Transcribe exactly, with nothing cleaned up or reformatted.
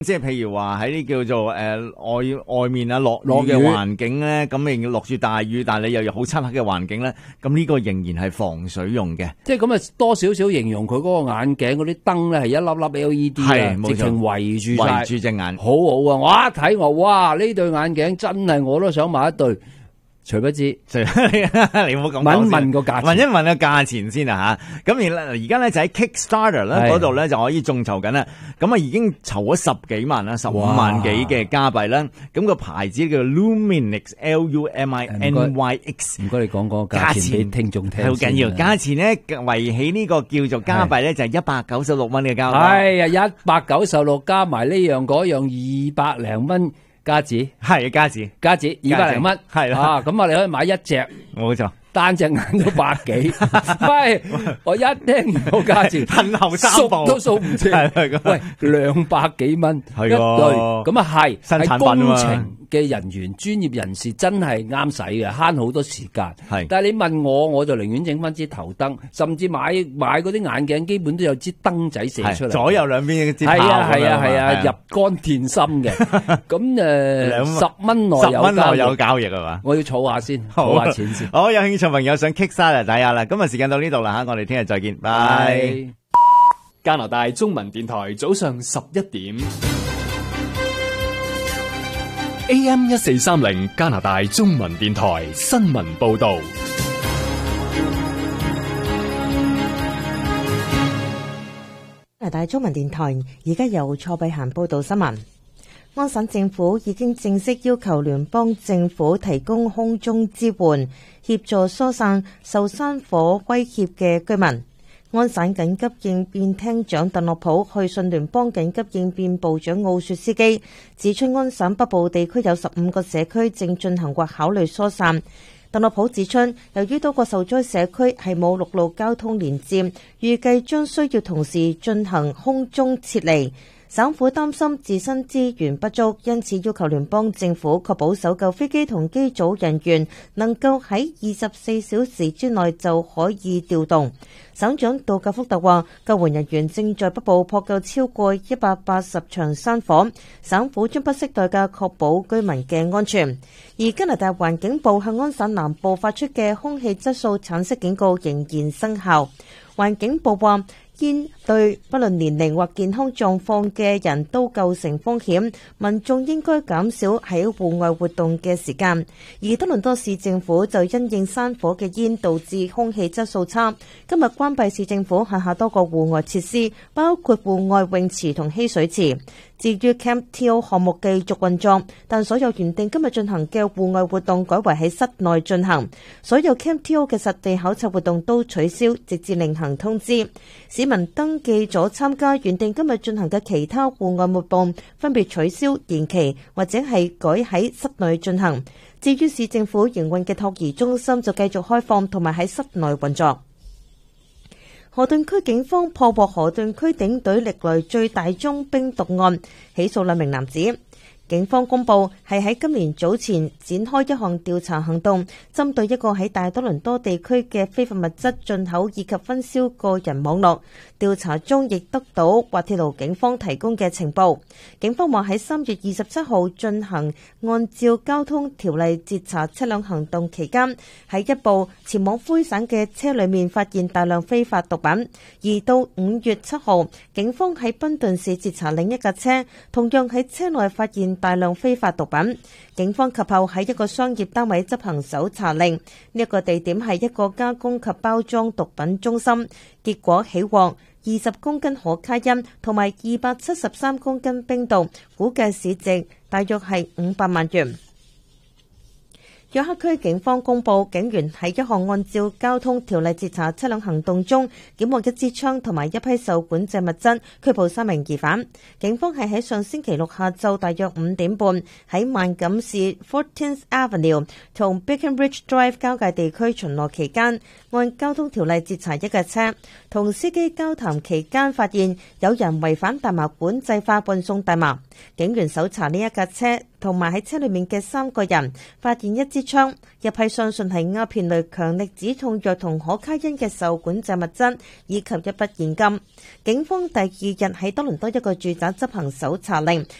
即係譬如話喺啲叫做誒、呃、外外面啊落雨嘅環境咧，咁仍然落住大雨，但係你又有好漆黑嘅環境咧，咁呢個仍然係防水用嘅。 即係咁啊，多少少形容佢嗰個眼鏡嗰啲燈咧係一粒粒 L E D 啊，直情圍住晒， 圍住隻眼， 好好啊！我一睇我，哇！呢對眼鏡真係我都想買一對。除不知， 你唔好咁講。 問一問個價錢， 問一問個價錢先啊吓。咁而而家咧就喺 Kickstarter 咧嗰度咧就可以眾籌緊啦。咁啊已經籌咗十幾萬啦，十五萬幾嘅加幣啦。咁個牌子叫 Luminix L U M I N Y X。 唔該，你講講價錢俾聽眾聽。 好緊要，價錢咧圍起呢個叫做加幣咧就係一百九十六蚊嘅加幣。 係啊，一百九十六加埋呢樣嗰樣二百零蚊。加紙係加紙， 加紙二百零蚊係啦，咁啊你可以買一隻， 冇錯， 單隻眼都百幾。喂，我一聽個價錢， 褪後三步數都數唔清。喂，兩百幾蚊一對，咁啊係係工程嘅人員、專業人士真係啱使嘅，慳好多時間。係，但係你問我，我就寧願整翻支頭燈，甚至買買嗰啲眼鏡，基本都有支燈仔射出嚟，左右兩邊嘅支炮。 係啊係啊係啊，入肝電心嘅。咁誒，十蚊內有十蚊內有交易係嘛？ 我要儲下先，儲下錢先。 好，有興趣朋友上 Kickstarter 睇下啦。今日時間到呢度啦吓，我哋聽日再見，拜。 加拿大中文電台早上十一點。A M 一四三零加拿大中文電台新聞報道。 加拿大中文電台而家由蔡碧嫻報道新聞。安省政府已經正式要求聯邦政府提供空中支援，協助疏散受山火威脅嘅居民。安省緊急應變廳長鄧洛普去信聯邦緊急應變部長奧雪斯基，指出安省北部地區有十五個社區正進行或考慮疏散。鄧洛普指出，由於多個受災社區係冇陸路交通連接，預計將需要同時進行空中撤離。省府擔心自身資源不足，因此要求聯邦政府確保搜救飛機同機組人員能夠喺二十四小時之內就可以調動。省長杜格福特話，救援人員正在北部撲救超過一百八十場山火，省府將不惜代價確保居民嘅安全。而加拿大環境部向安省南部發出嘅空氣質素橙色警告仍然生效。環境部話，煙對不論年齡或健康狀況嘅人都構成風險，民眾應該減少喺戶外活動嘅時間。而多倫多市政府就因應山火嘅煙導致空氣質素差，今日關閉市政府轄下多個戶外設施，包括戶外泳池同嬉水池。至於 Camp Teo 項目繼續運作，但所有原定今日進行嘅戶外活動改為喺室內進行，所有 Camp Teo 嘅實地考察活動都取消，直至另行通知。市民登記咗參加原定今日進行嘅其他戶外活動，分別取消、延期或者係改喺室內進行。至於市政府營運嘅托兒中心就繼續開放同埋喺室內運作。河頓區警方破獲河頓區警隊歷來最大宗冰毒案，起訴兩名男子。警方公布係喺今年早前展開一項調查行動，針對一個喺大多倫多地區嘅非法物質進口以及分銷個人網絡。調查中亦得到滑鐵盧警方提供嘅情報。警方話喺三月二十七號進行按照交通條例截查車輛行動期間，喺一部前往魁省嘅車裏面發現大量非法毒品。而到五月七號，警方喺賓頓市截查另一架車，同樣喺車內發現大量非法毒品。警方及後喺一個商業單位執行搜查令，呢一個地點係一個加工及包裝毒品中心。結果起獲二十公斤可卡因同埋二百七十三公斤冰毒，估計市值大約係五百萬元。約克區警方公布，警員喺一項按照交通條例截查車輛行動中，檢獲一支槍同埋一批受管制物質，拘捕三名疑犯。警方係喺上星期六下晝大約五點半，喺萬錦市 fourteenth Avenue 同 Breckenridge Drive 交界地區巡邏期間，按交通條例截查一架車，同司機交談期間發現有人違反大麻管制法運送大麻。警員搜查呢一架車， 同埋喺車裏面嘅三個人，發現一支槍、一批相信係鴉片類強力止痛藥同可卡因嘅受管制物質，以及一筆現金。警方第二日喺多倫多一個住宅執行搜查令，